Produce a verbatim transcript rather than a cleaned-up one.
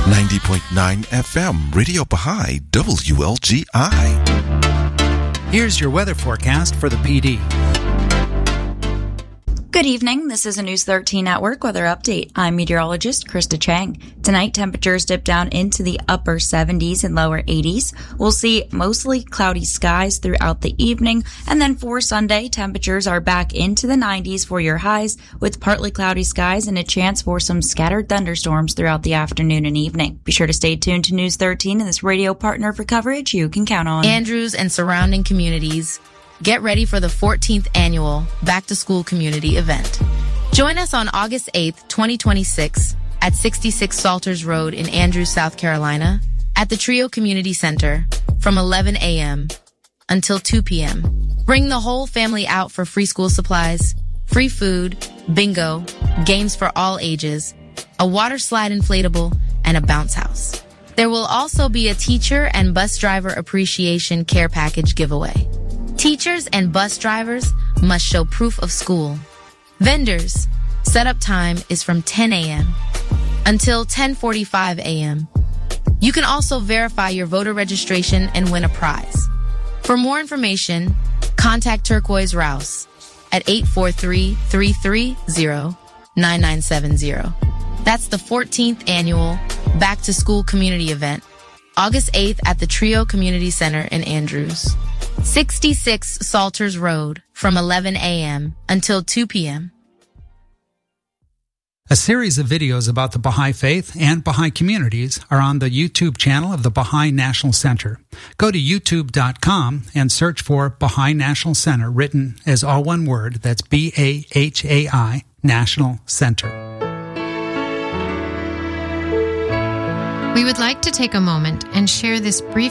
ninety point nine F M, Radio Baha'i, W L G I. Here's your weather forecast for the P D. Good evening. This is a News thirteen Network weather update. I'm meteorologist Krista Chang. Tonight, temperatures dip down into the upper seventies and lower eighties. We'll see mostly cloudy skies throughout the evening. And then for Sunday, temperatures are back into the nineties for your highs with partly cloudy skies and a chance for some scattered thunderstorms throughout the afternoon and evening. Be sure to stay tuned to News thirteen and this radio partner for coverage you can count on. Andrews and surrounding communities, get ready for the fourteenth annual Back to School Community Event. Join us on August eighth, twenty twenty-six at sixty-six Salters Road in Andrews, South Carolina at the Trio Community Center from eleven a.m. until two p.m. Bring the whole family out for free school supplies, free food, bingo, games for all ages, a water slide inflatable, and a bounce house. There will also be a teacher and bus driver appreciation care package giveaway. Teachers and bus drivers must show proof of school. Vendors, setup time is from ten a.m. until ten forty-five a.m. You can also verify your voter registration and win a prize. For more information, contact Turquoise Rouse at eight four three, three three zero, nine nine seven zero. That's the fourteenth annual Back to School Community Event, August eighth at the Trio Community Center in Andrews. sixty-six Salters Road from eleven a.m. until two p.m. A series of videos about the Baha'i Faith and Baha'i communities are on the YouTube channel of the Baha'i National Center. Go to youtube dot com and search for Baha'i National Center, written as all one word. That's B A H A I, National Center. We would like to take a moment and share this brief